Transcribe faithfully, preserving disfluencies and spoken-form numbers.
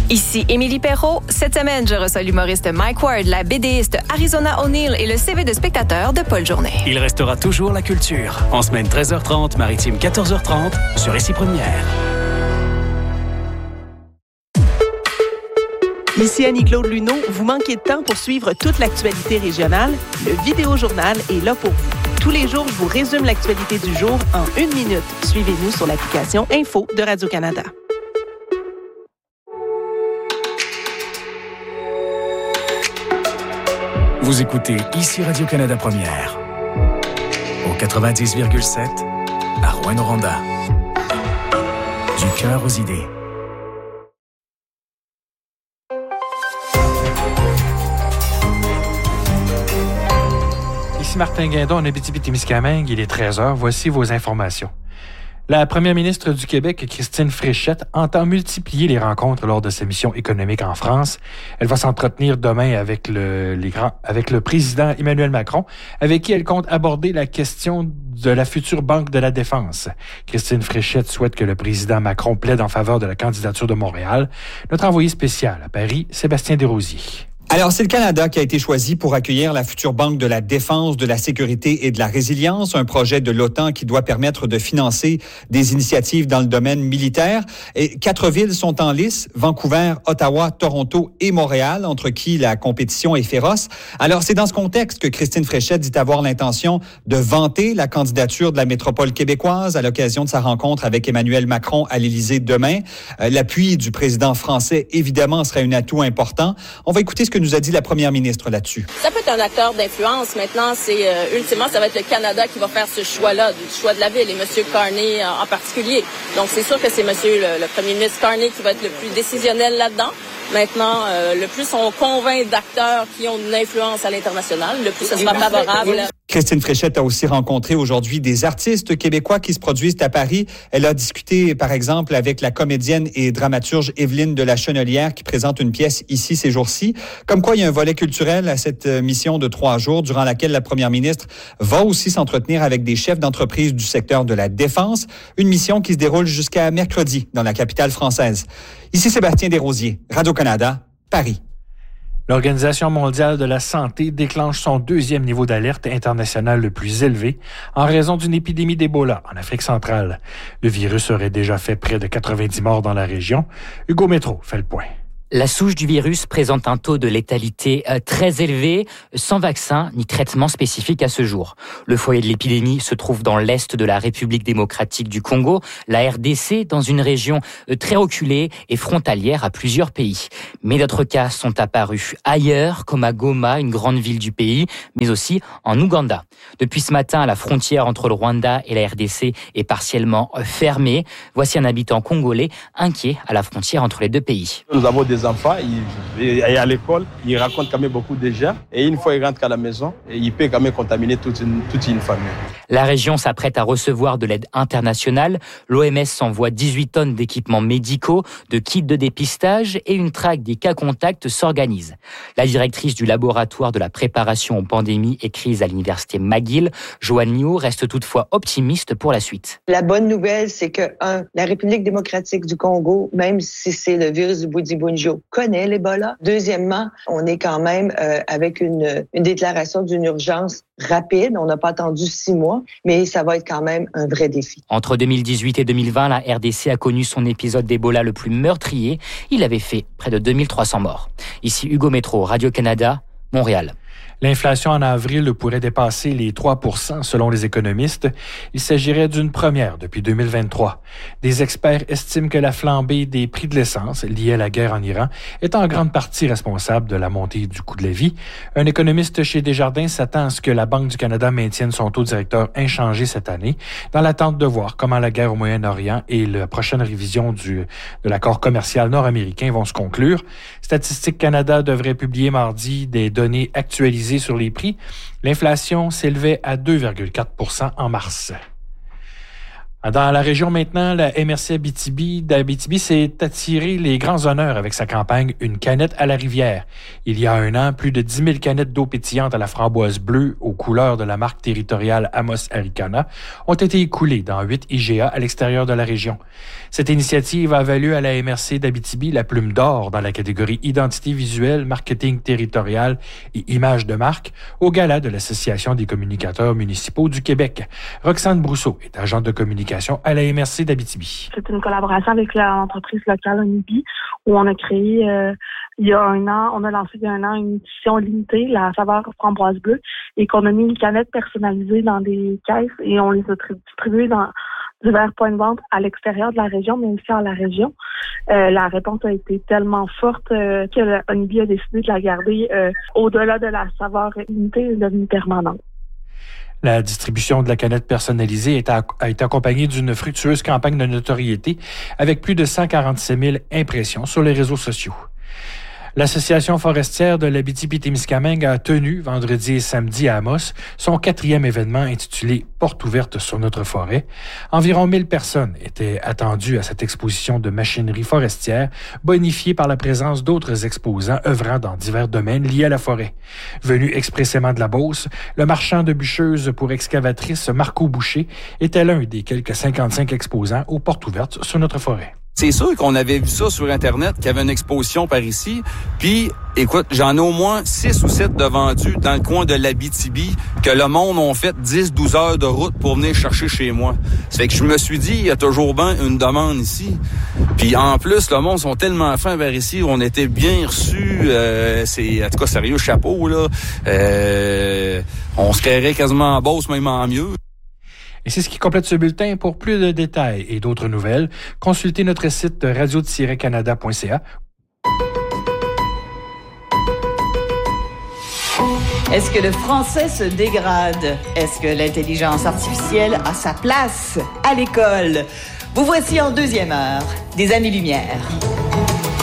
Ici Émilie Perrault. Cette semaine, je reçois l'humoriste Mike Ward, la BDiste Arizona O'Neill et le C V de spectateur de Paul Journet. Il restera toujours la culture. En semaine treize heures trente, maritime quatorze heures trente, sur Ici Première. Ici Annie-Claude Luneau. Vous manquez de temps pour suivre toute l'actualité régionale? Le Vidéojournal est là pour vous. Tous les jours, je vous résume l'actualité du jour en une minute. Suivez-nous sur l'application Info de Radio-Canada. Vous écoutez Ici Radio-Canada Première. Au quatre-vingt-dix virgule sept, à Rouyn-Noranda. Du cœur aux idées. Ici Martin Guindon en Abitibi-Témiscamingue, il est treize heures. Voici vos informations. La première ministre du Québec, Christine Fréchette, entend multiplier les rencontres lors de sa mission économique en France. Elle va s'entretenir demain avec le, les grands, avec le président Emmanuel Macron, avec qui elle compte aborder la question de la future Banque de la Défense. Christine Fréchette souhaite que le président Macron plaide en faveur de la candidature de Montréal. Notre envoyé spécial à Paris, Sébastien Desrosiers. Alors, c'est le Canada qui a été choisi pour accueillir la future Banque de la Défense, de la Sécurité et de la Résilience, un projet de l'OTAN qui doit permettre de financer des initiatives dans le domaine militaire. Et quatre villes sont en lice, Vancouver, Ottawa, Toronto et Montréal, entre qui la compétition est féroce. Alors, c'est dans ce contexte que Christine Fréchette dit avoir l'intention de vanter la candidature de la métropole québécoise à l'occasion de sa rencontre avec Emmanuel Macron à l'Élysée demain. Euh, l'appui du président français, évidemment, sera un atout important. On va écouter ce que nous a dit la première ministre là-dessus. Ça peut être un acteur d'influence. Maintenant, c'est euh, ultimement, ça va être le Canada qui va faire ce choix-là, du choix de la ville, et M. Carney en, en particulier. Donc, c'est sûr que c'est M. Le, le premier ministre Carney qui va être le plus décisionnel là-dedans. Maintenant, euh, le plus on convainc d'acteurs qui ont une influence à l'international, le plus ça sera favorable. Christine Fréchette a aussi rencontré aujourd'hui des artistes québécois qui se produisent à Paris. Elle a discuté, par exemple, avec la comédienne et dramaturge Evelyne de la Chenelière qui présente une pièce ici ces jours-ci. Comme quoi, il y a un volet culturel à cette mission de trois jours durant laquelle la première ministre va aussi s'entretenir avec des chefs d'entreprise du secteur de la défense. Une mission qui se déroule jusqu'à mercredi dans la capitale française. Ici Sébastien Desrosiers, Radio-Canada, Paris. L'Organisation mondiale de la santé déclenche son deuxième niveau d'alerte international le plus élevé en raison d'une épidémie d'Ebola en Afrique centrale. Le virus aurait déjà fait près de quatre-vingt-dix morts dans la région. Hugo Métro fait le point. La souche du virus présente un taux de létalité très élevé, sans vaccin ni traitement spécifique à ce jour. Le foyer de l'épidémie se trouve dans l'est de la République démocratique du Congo, la R D C, dans une région très reculée et frontalière à plusieurs pays. Mais d'autres cas sont apparus ailleurs, comme à Goma, une grande ville du pays, mais aussi en Ouganda. Depuis ce matin, la frontière entre le Rwanda et la R D C est partiellement fermée. Voici un habitant congolais inquiet à la frontière entre les deux pays. Nous avons des enfants, ils, à l'école, ils racontent quand même beaucoup déjà. Et une fois ils rentrent à la maison, il peut quand même contaminer toute une, toute une famille. La région s'apprête à recevoir de l'aide internationale. L'O M S s'envoie dix-huit tonnes d'équipements médicaux, de kits de dépistage et une traque des cas contacts s'organise. La directrice du laboratoire de la préparation aux pandémies et crises à l'université McGill, Joanne Niou, reste toutefois optimiste pour la suite. La bonne nouvelle, c'est que, un, la République démocratique du Congo, même si c'est le virus du Bundibugyo, connaît l'Ebola. Deuxièmement, on est quand même euh, avec une, une déclaration d'une urgence rapide. On n'a pas attendu six mois, mais ça va être quand même un vrai défi. Entre deux mille dix-huit et deux mille vingt, la R D C a connu son épisode d'Ebola le plus meurtrier. Il avait fait près de deux mille trois cents morts. Ici Hugo Métro, Radio-Canada, Montréal. L'inflation en avril pourrait dépasser les trois pour cent selon les économistes. Il s'agirait d'une première depuis deux mille vingt-trois. Des experts estiment que la flambée des prix de l'essence liée à la guerre en Iran est en grande partie responsable de la montée du coût de la vie. Un économiste chez Desjardins s'attend à ce que la Banque du Canada maintienne son taux directeur inchangé cette année, dans l'attente de voir comment la guerre au Moyen-Orient et la prochaine révision du, de l'accord commercial nord-américain vont se conclure. Statistique Canada devrait publier mardi des données actualisées sur les prix. L'inflation s'élevait à deux virgule quatre pour cent en mars. Dans la région maintenant, la M R C Abitibi d'Abitibi s'est attiré les grands honneurs avec sa campagne « Une canette à la rivière ». Il y a un an, plus de dix mille canettes d'eau pétillante à la framboise bleue aux couleurs de la marque territoriale Amos Arikana ont été écoulées dans huit I G A à l'extérieur de la région. Cette initiative a valu à la M R C d'Abitibi la plume d'or dans la catégorie identité visuelle, marketing territorial et image de marque au gala de l'Association des communicateurs municipaux du Québec. Roxane Brousseau est agente de communication à la M R C d'Abitibi. C'est une collaboration avec l'entreprise locale Onibi où on a créé euh, il y a un an, on a lancé il y a un an une édition limitée, la saveur framboise bleue, et qu'on a mis une canette personnalisée dans des caisses et on les a distribuées dans divers points de vente à l'extérieur de la région, mais aussi à la région. Euh, la réponse a été tellement forte euh, que Onibi a décidé de la garder euh, au-delà de la saveur limitée et devenue permanente. La distribution de la canette personnalisée a été accompagnée d'une fructueuse campagne de notoriété avec plus de cent quarante-sept mille impressions sur les réseaux sociaux. L'Association forestière de l'Abitibi-Témiscamingue a tenu vendredi et samedi à Amos son quatrième événement intitulé « Porte ouverte sur notre forêt ». Environ mille personnes étaient attendues à cette exposition de machinerie forestière, bonifiée par la présence d'autres exposants œuvrant dans divers domaines liés à la forêt. Venu expressément de la Beauce, le marchand de bûcheuses pour excavatrices Marco Boucher était l'un des quelques cinquante-cinq exposants aux portes ouvertes sur notre forêt. C'est sûr qu'on avait vu ça sur Internet, qu'il y avait une exposition par ici. Puis, écoute, j'en ai au moins six ou sept de vendus dans le coin de l'Abitibi que le monde ont fait dix douze heures de route pour venir chercher chez moi. Ça fait que je me suis dit, il y a toujours bien une demande ici. Puis en plus, le monde sont tellement fins vers ici, on était bien reçus. Euh, c'est, en tout cas, sérieux, chapeau, là. Euh, on se créerait quasiment en Beauce, même en mieux. Et c'est ce qui complète ce bulletin. Pour plus de détails et d'autres nouvelles, consultez notre site radio tiret canada point c a. Est-ce que le français se dégrade? Est-ce que l'intelligence artificielle a sa place à l'école? Vous voici en deuxième heure des années-lumière.